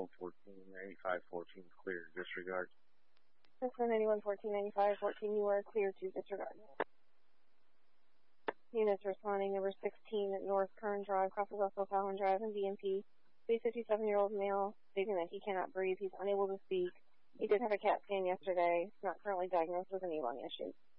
91149514 clear, disregard. Cessna 91149514, you are clear to disregard. Units responding, number 16 at North Kern Drive, crosses also Fallon Drive and BMP. A 57-year-old male stating that he cannot breathe. He's unable to speak. He did have a CAT scan yesterday. He's not currently diagnosed with any lung issues.